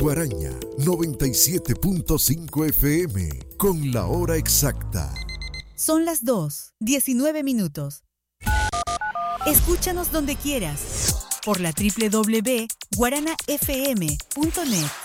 Guaraña 97.5 FM con la hora exacta. Son las 2:19. Escúchanos donde quieras por la www.guaranafm.net.